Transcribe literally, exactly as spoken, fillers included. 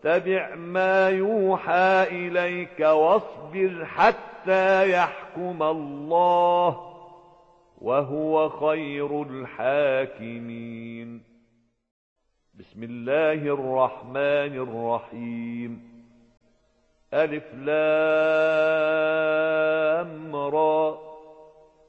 واتبع ما يوحى إليك واصبر حتى يحكم الله وهو خير الحاكمين. بسم الله الرحمن الرحيم. ألف لام